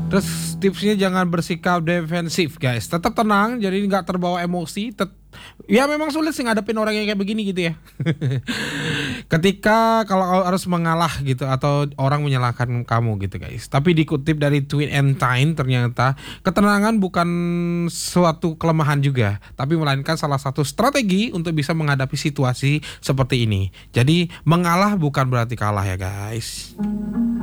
Terus tipsnya jangan bersikap defensif guys. Tetap tenang, jadi nggak terbawa emosi. Ya memang sulit sih ngadepin orang yang kayak begini gitu ya. Ketika kalau harus mengalah gitu atau orang menyalahkan kamu gitu guys. Tapi dikutip dari Twin and Time ternyata ketenangan bukan suatu kelemahan juga, tapi melainkan salah satu strategi untuk bisa menghadapi situasi seperti ini. Jadi mengalah bukan berarti kalah ya guys.